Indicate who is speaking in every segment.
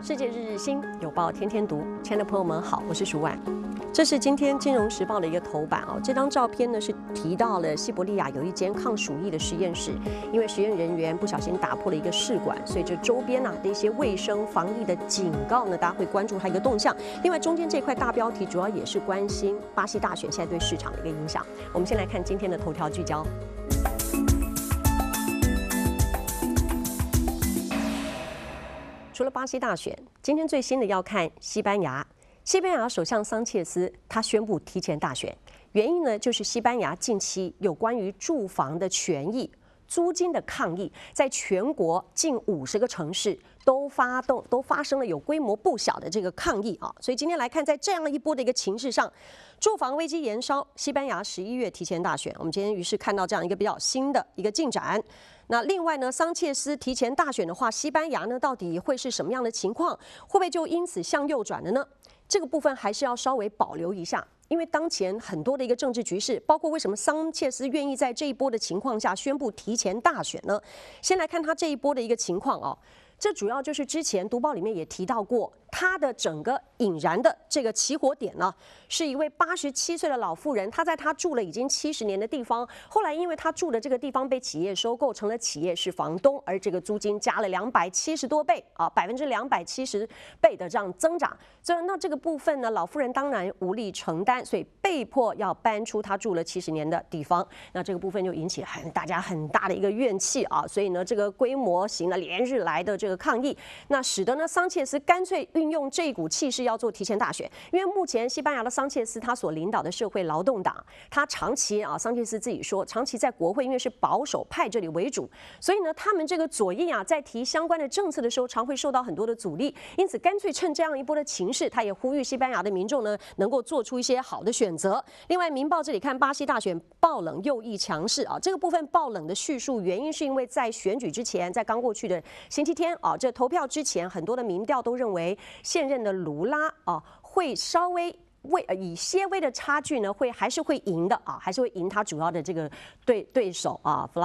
Speaker 1: 世界日日新，有报天天读。亲爱的朋友们好，我是舒婉。这是今天《金融时报》的一个头版哦。这张照片呢是提到了西伯利亚有一间抗鼠疫的实验室，因为实验人员不小心打破了一个试管，所以这周边的一些卫生防疫的警告呢，大家会关注它一个动向。另外，中间这块大标题主要也是关心巴西大选现在对市场的一个影响。我们先来看今天的头条聚焦。除了巴西大选，今天最新的要看西班牙。西班牙首相桑切斯他宣布提前大选，原因呢就是西班牙近期有关于住房的权益、租金的抗议，在全国近50个城市都发生了有规模不小的这个抗议啊。所以今天来看，在这样一波的一个情势上，住房危机延烧，西班牙11月提前大选。我们今天于是看到这样一个比较新的一个进展。那另外呢，桑切斯提前大选的话，西班牙呢到底会是什么样的情况？会不会就因此向右转了呢？这个部分还是要稍微保留一下，因为当前很多的一个政治局势，包括为什么桑切斯愿意在这一波的情况下宣布提前大选呢？先来看他这一波的一个情况哦。这主要就是之前读报里面也提到过，他的整个引燃的这个起火点呢，是一位87岁的老妇人，她在她住了已经70年的地方，后来因为她住的这个地方被企业收购，成了企业是房东，而这个租金加了270多倍啊，270%的这样增长。所以那这个部分呢，老妇人当然无力承担，所以被迫要搬出她住了70年的地方。那这个部分就引起大家很大的一个怨气啊，所以呢，这个规模型的连日来的这个抗议，那使得呢桑切斯干脆运用这一股气势要做提前大选，因为目前西班牙的桑切斯他所领导的社会劳动党，他长期桑切斯自己说，长期在国会因为是保守派这里为主，所以呢他们这个左翼在提相关的政策的时候，常会受到很多的阻力，因此干脆趁这样一波的情势，他也呼吁西班牙的民众呢能够做出一些好的选择。另外，《民报》这里看巴西大选爆冷，右翼强势啊，这个部分爆冷的叙述原因是因为在选举之前，在刚过去的星期天这投票之前，很多的民调都认为现任的卢拉会稍微以些微的差距呢，还是会赢的还是会赢他主要的这个对手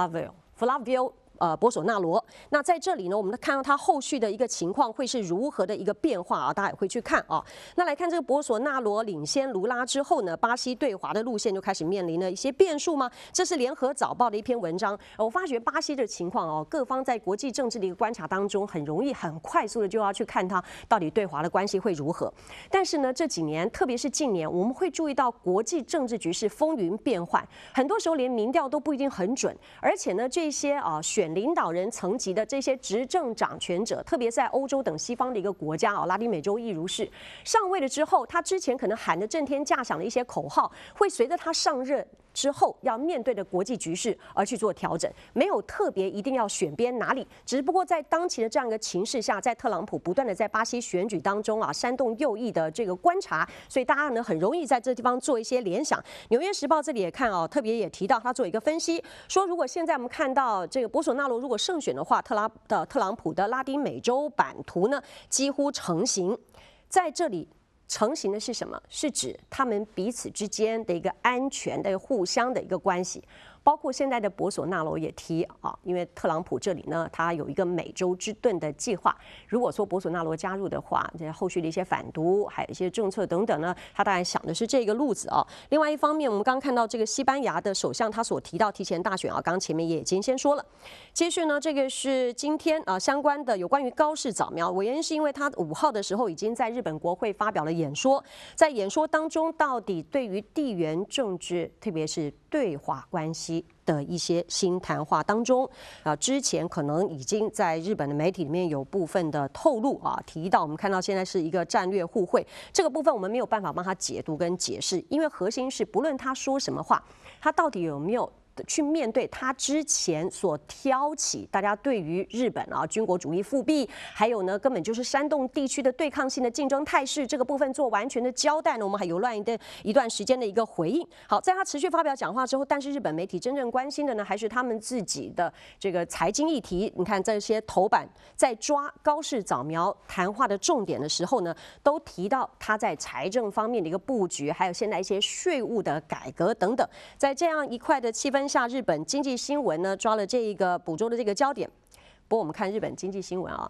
Speaker 1: Flavio波索纳罗。那在这里呢，我们看到他后续的一个情况会是如何的一个变化大家也会去看那来看这个波索纳罗领先卢拉之后呢，巴西对华的路线就开始面临了一些变数吗？这是联合早报的一篇文章。我发觉巴西的情况各方在国际政治的一个观察当中，很容易很快速的就要去看它到底对华的关系会如何。但是呢，这几年特别是近年，我们会注意到国际政治局势风云变幻，很多时候连民调都不一定很准，而且呢，这些选领导人层级的这些执政掌权者，特别在欧洲等西方的一个国家拉丁美洲亦如是，上位了之后，他之前可能喊得震天价响的一些口号，会随着他上任之后要面对的国际局势而去做调整，没有特别一定要选边哪里，只不过在当前的这样一个情势下，在特朗普不断的在巴西选举当中煽动右翼的这个观察，所以大家呢很容易在这地方做一些联想。纽约时报这里也看特别也提到他做一个分析，说如果现在我们看到这个波索纳罗如果胜选的话，特朗普的拉丁美洲版图呢几乎成型，在这里。成型的是什么？是指他们彼此之间的一个安全的互相的一个关系。包括现在的博索纳罗也提因为特朗普这里呢，他有一个美洲之盾的计划。如果说博索纳罗加入的话，这后续的一些反毒，还有一些政策等等呢，他当然想的是这个路子另外一方面，我们刚刚看到这个西班牙的首相他所提到提前大选刚刚前面也已经先说了。接续呢，这个是今天相关的有关于高市早苗，原因是因为他5号的时候已经在日本国会发表了演说，在演说当中，到底对于地缘政治，特别是对华关系的一些新谈话当中之前可能已经在日本的媒体里面有部分的透露提到我们看到现在是一个战略互惠，这个部分我们没有办法帮他解读跟解释，因为核心是不论他说什么话，他到底有没有去面对他之前所挑起大家对于日本军国主义复辟，还有呢根本就是山洞地区的对抗性的竞争态势，这个部分做完全的交代呢，我们还有一段时间的一个回应。好，在他持续发表讲话之后，但是日本媒体真正关心的呢，还是他们自己的这个财经议题。你看这些头版在抓高市早苗谈话的重点的时候呢，都提到他在财政方面的一个布局，还有现在一些税务的改革等等。在这样一块的气氛下，日本经济新闻呢抓了这一个捕捉的这个焦点。不过我们看日本经济新闻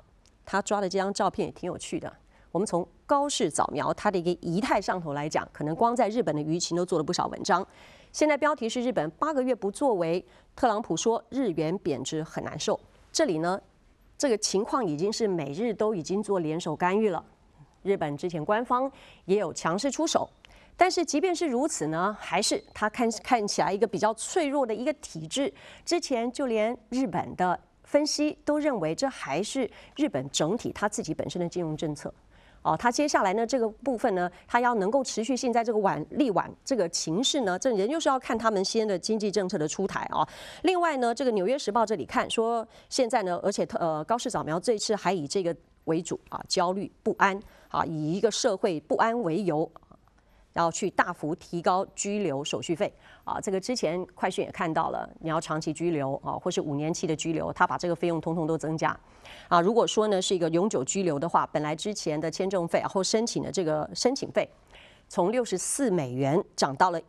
Speaker 1: 他抓的这张照片也挺有趣的。我们从高市早苗它的一个仪态上头来讲，可能光在日本的舆情都做了不少文章。现在标题是日本8个月不作为，特朗普说日元贬值很难受。这里呢，这个情况已经是美日都已经做联手干预了。日本之前官方也有强势出手，但是即便是如此呢，还是它看起来一个比较脆弱的一个体制。之前就连日本的分析都认为，这还是日本整体它自己本身的金融政策。它接下来呢这个部分呢，它要能够持续性在这个力挽这个情势呢，这人就是要看他们先的经济政策的出台啊。另外呢，这个《纽约时报》这里看说，现在呢，而且高市早苗这一次还以这个为主啊，焦虑不安啊，以一个社会不安为由。要去大幅提高居留手续费啊，这个之前快讯也看到了，你要长期居留啊，或是5年期的居留，他把这个费用通通都增加啊。如果说呢是一个永久居留的话，本来之前的签证费或申请的这个申请费，从64美元涨到了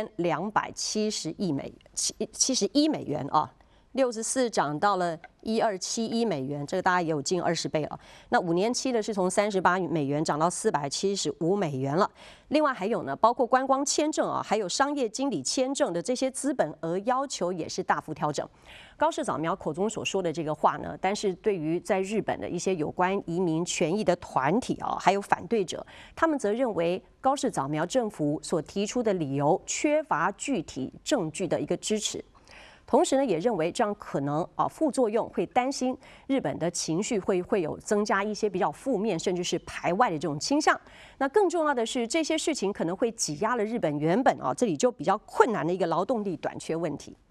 Speaker 1: 1271美元啊。64涨到了1271美元，这个大家也有近20倍了。那5年期的是从38美元涨到475美元了。另外还有呢，包括观光签证啊，还有商业经理签证的这些资本额要求也是大幅调整。高市早苗口中所说的这个话呢，但是对于在日本的一些有关移民权益的团体啊，还有反对者，他们则认为高市早苗政府所提出的理由缺乏具体证据的一个支持。同时呢，也认为这样可能副作用会担心日本的情绪会有增加一些比较负面甚至是排外的这种倾向。那更重要的是，这些事情可能会挤压了日本原本这里就比较困难的一个劳动力短缺问题。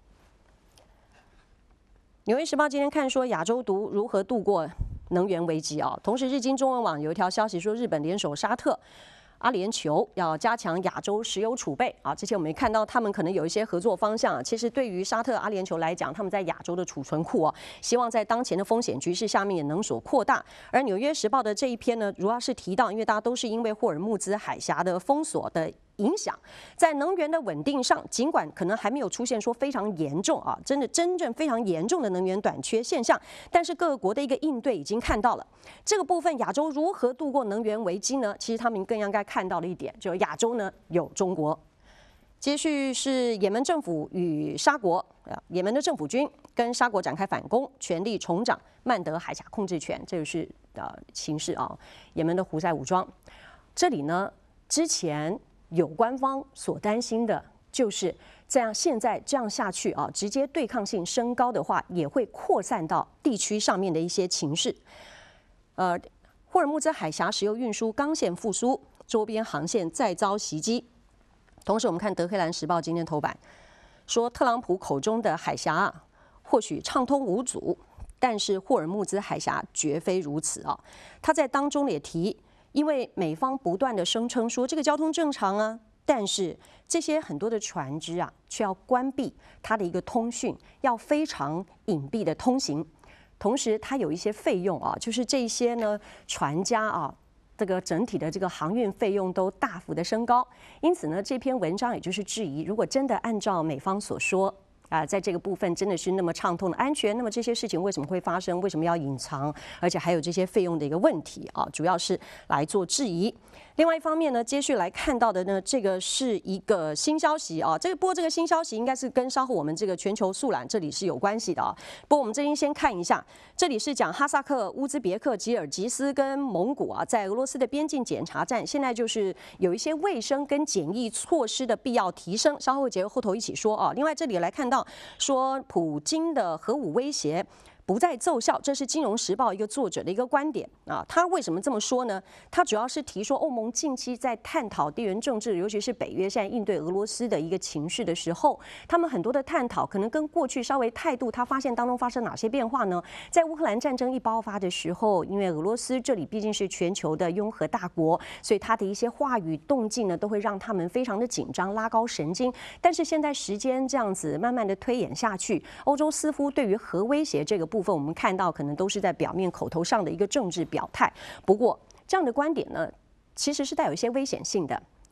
Speaker 1: 纽约时报今天看说亚洲如何度过能源危机啊，同时日经中文网有一条消息说日本联手沙特。阿联酋要加强亚洲石油储备啊！之前我们也看到他们可能有一些合作方向。其实对于沙特、阿联酋来讲，他们在亚洲的储存库希望在当前的风险局势下面也能所扩大。而《纽约时报》的这一篇呢，主要是提到，因为大家都是因为霍尔木兹海峡的封锁的影响，在能源的稳定上，尽管可能还没有出现说非常严重真正非常严重的能源短缺现象，但是各国的一个应对已经看到了。这个部分亚洲如何度过能源危机呢？其实他们更应该看到的一点，就是亚洲呢有中国。接续是也门政府与沙国，也门的政府军跟沙国展开反攻，全力重掌曼德海峡控制权，这就是情势啊。也门的胡塞武装，这里呢之前有官方所担心的就是现在这样下去直接对抗性升高的话，也会扩散到地区上面的一些情势。霍尔木兹海峡石油运输钢线复苏，周边航线再遭袭击。同时，我们看德黑兰时报今天头版说，特朗普口中的海峡或许畅通无阻，但是霍尔木兹海峡绝非如此啊。他在当中也提，因为美方不断的声称说这个交通正常啊，但是这些很多的船只却要关闭它的一个通讯，要非常隐蔽的通行。同时，它有一些费用就是这些呢船家这个整体的这个航运费用都大幅的升高。因此呢，这篇文章也就是质疑，如果真的按照美方所说在这个部分真的是那么畅通的安全，那么这些事情为什么会发生？为什么要隐藏？而且还有这些费用的一个问题主要是来做质疑。另外一方面呢，接续来看到的呢，这个是一个新消息这个新消息应该是跟稍后我们这个全球速览这里是有关系的不过我们这边先看一下，这里是讲哈萨克、乌兹别克、吉尔吉斯跟蒙古在俄罗斯的边境检查站，现在就是有一些卫生跟检疫措施的必要提升，稍后结合后头一起说另外这里来看到说，普京的核武威胁不再奏效，这是《金融时报》一个作者的一个观点他为什么这么说呢？他主要是提说，欧盟近期在探讨地缘政治，尤其是北约现在应对俄罗斯的一个情势的时候，他们很多的探讨可能跟过去稍微态度，他发现当中发生哪些变化呢？在乌克兰战争一爆发的时候，因为俄罗斯这里毕竟是全球的拥核大国，所以他的一些话语动静呢，都会让他们非常的紧张，拉高神经。但是现在时间这样子慢慢的推演下去，欧洲似乎对于核威胁这个部分，我们看到可能都是在表面口头上的一个政治表态。不过这样的观点呢，其实是带有一些危险性的。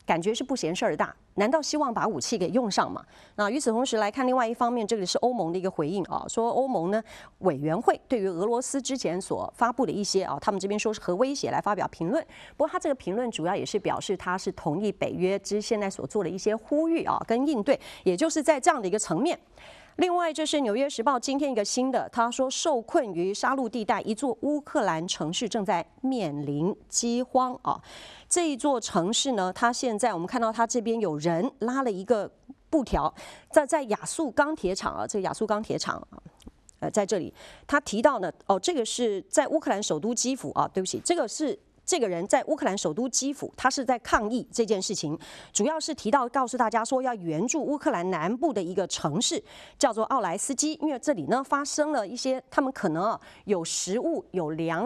Speaker 1: 感觉是不嫌事儿大，难道希望把武器给用上吗？那与此同时来看，另外一方面，这个是欧盟的一个回应啊，说欧盟呢委员会对于俄罗斯之前所发布的一些他们这边说是核威胁来发表评论。不过他这个评论主要也是表示他是同意北约之现在所做的一些呼吁跟应对，也就是在这样的一个层面。另外，这是《纽约时报》今天一个新的，他说受困于杀戮地带，一座乌克兰城市正在面临饥荒啊。这一座城市呢，它现在我们看到它这边有人拉了一个布条，在亚速钢铁厂啊，这个亚速钢铁厂啊，在这里他提到呢，这个是在乌克兰首都基辅啊，对不起，这个人在乌克兰首都基辅，他是在抗议这件事情，主要是提到告诉大家说要援助乌克兰南部的一个城市，叫做奥莱斯基，因为这里呢发生了一些他们可能有食物有粮。